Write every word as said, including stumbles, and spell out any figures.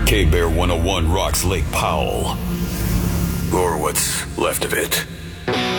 K-Bear one oh one rocks Lake Powell. Or what's left of it.